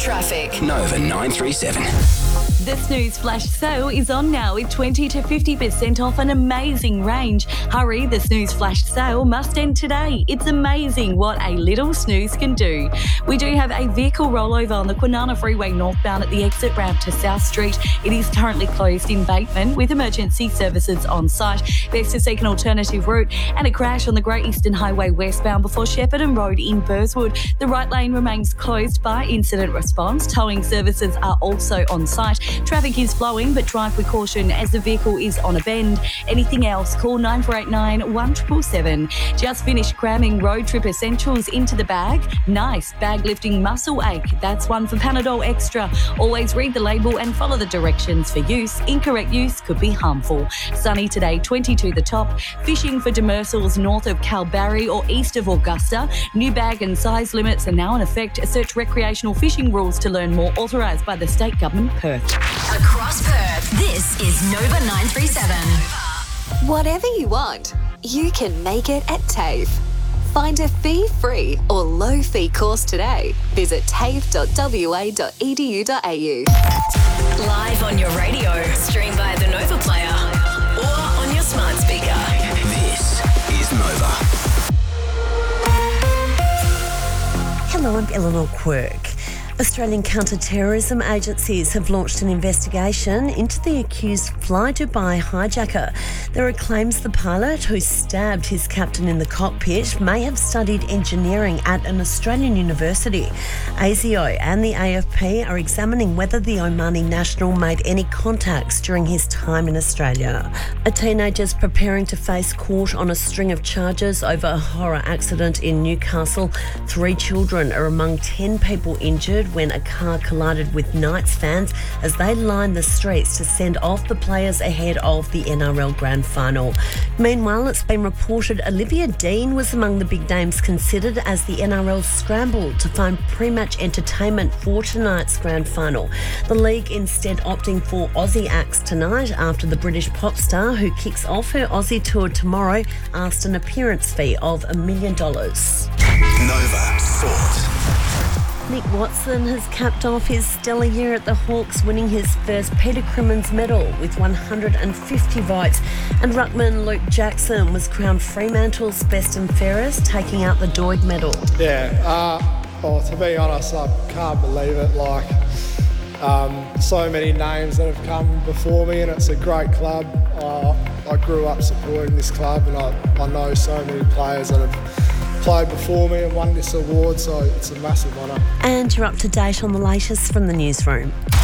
Traffic. Nova 937. The Snooze Flash Sale is on now with 20 to 50% off an amazing range. Hurry, the Snooze Flash Sale must end today. It's amazing what a little snooze can do. We do have a vehicle rollover on the Kwinana Freeway northbound at the exit ramp to South Street. It is currently closed in Bateman with emergency services on site. Best to seek an alternative route, and a crash on the Great Eastern Highway westbound before Shepparton Road in Burswood. The right lane remains closed by incident response. Towing services are also on site. Traffic is flowing, but drive with caution as the vehicle is on a bend. Anything else, call 9489 1777. Just finished cramming road trip essentials into the bag? Nice. Bag lifting muscle ache. That's one for Panadol Extra. Always read the label and follow the directions for use. Incorrect use could be harmful. Sunny today, 22 the top. Fishing for demersals north of Kalbarri or east of Augusta. New bag and size limits are now in effect. Search recreational fishing rules to learn more. Authorised by the State Government, Perth. Across Perth, this is Nova 937. Whatever you want, you can make it at TAFE. Find a fee-free or low-fee course today. Visit tafe.wa.edu.au. Live on your radio, stream via the Nova Player or on your smart speaker. This is Nova. Hello, I'm Eleanor Quirk. Australian counter-terrorism agencies have launched an investigation into the accused Fly Dubai hijacker. There are claims the pilot, who stabbed his captain in the cockpit, may have studied engineering at an Australian university. ASIO and the AFP are examining whether the Omani national made any contacts during his time in Australia. A teenager is preparing to face court on a string of charges over a horror accident in Newcastle. 3 children are among 10 people injured when a car collided with Knights fans as they lined the streets to send off the players ahead of the NRL Grand Final. Meanwhile, it's been reported Olivia Dean was among the big names considered as the NRL scrambled to find pre-match entertainment for tonight's Grand Final. The league instead opting for Aussie acts tonight after the British pop star, who kicks off her Aussie tour tomorrow, asked an appearance fee of $1 million. Nova Sport. Nick Watson has capped off his stellar year at the Hawks, winning his first Peter Crimmins medal with 150 votes. And ruckman Luke Jackson was crowned Fremantle's best and fairest, taking out the Doig medal. Well, to be honest, I can't believe it. So many names that have come before me, and it's a great club. I grew up supporting this club, and I know so many players that have played before me and won this award, so it's a massive honour. And you're up to date on the latest from the newsroom.